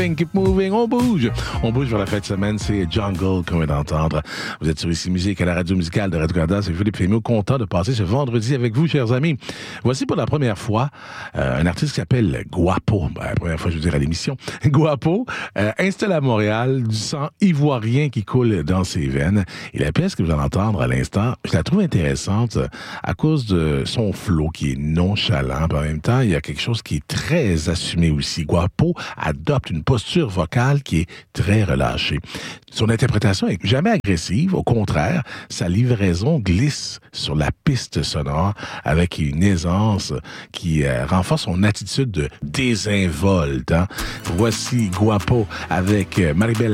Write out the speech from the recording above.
Keep moving, on bouge. On bouge vers la fin de semaine, c'est Jungle qu'on vient d'entendre. Vous êtes sur Ici Musique à la radio musicale de Radio-Canada. C'est Philippe Fémio, content de passer ce vendredi avec vous, chers amis. Voici pour la première fois un artiste qui s'appelle Guapo. La première fois, je veux dire, à l'émission. Guapo, installé à Montréal, du sang ivoirien qui coule dans ses veines. Et la pièce que vous allez entendre à l'instant, je la trouve intéressante à cause de son flow qui est nonchalant. En même temps, il y a quelque chose qui est très assumé aussi. Guapo adopte une posture vocale qui est très relâchée. Son interprétation est jamais agressive, au contraire, sa livraison glisse sur la piste sonore avec une aisance qui renforce son attitude de désinvolte. Voici Guapo avec Maribel